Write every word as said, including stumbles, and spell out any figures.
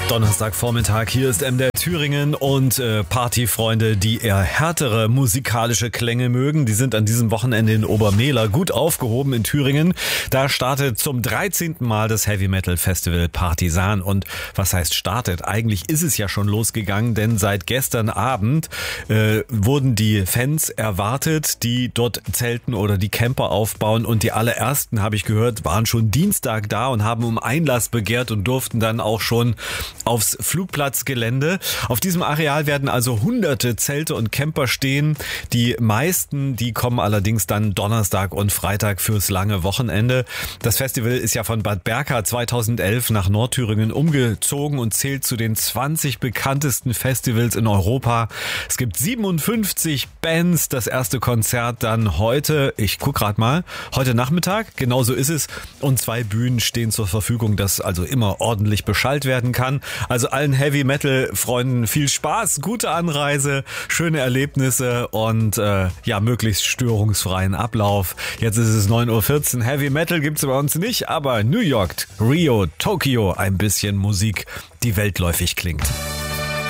Donnerstagvormittag, hier ist M D R Thüringen und äh, Partyfreunde, die eher härtere musikalische Klänge mögen, die sind an diesem Wochenende in Obermehler gut aufgehoben in Thüringen. Da startet zum dreizehnten Mal das Heavy Metal Festival Partisan und was heißt startet? Eigentlich ist es ja schon losgegangen, denn seit gestern Abend äh, wurden die Fans erwartet, die dort zelten oder die Camper aufbauen und die allerersten, habe ich gehört, waren schon Dienstag da und haben um Einlass begehrt und durften dann auch schon aufs Flugplatzgelände. Auf diesem Areal werden also hunderte Zelte und Camper stehen. Die meisten, die kommen allerdings dann Donnerstag und Freitag fürs lange Wochenende. Das Festival ist ja von Bad Berka zweitausendelf nach Nordthüringen umgezogen und zählt zu den zwanzig bekanntesten Festivals in Europa. Es gibt siebenundfünfzig Bands. Das erste Konzert dann heute, ich guck gerade mal, heute Nachmittag, genau so ist es. Und zwei Bühnen stehen zur Verfügung, dass also immer ordentlich beschallt werden kann. Also allen Heavy-Metal-Freunden viel Spaß, gute Anreise, schöne Erlebnisse und äh, ja, möglichst störungsfreien Ablauf. Jetzt ist es neun Uhr vierzehn. Heavy Metal gibt's bei uns nicht, aber New York, Rio, Tokio, ein bisschen Musik, die weltläufig klingt.